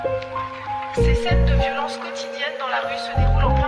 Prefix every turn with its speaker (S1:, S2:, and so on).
S1: Ces scènes de violence quotidiennes dans la rue se déroulent en